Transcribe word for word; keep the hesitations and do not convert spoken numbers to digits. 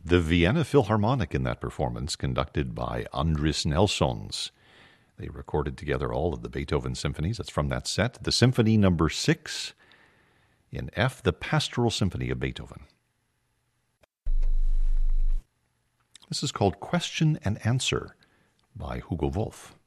The Vienna Philharmonic in that performance, conducted by Andris Nelsons. They recorded together all of the Beethoven symphonies. That's from that set. The Symphony Number Six in F, the Pastoral Symphony of Beethoven. This is called Question and Answer by Hugo Wolf.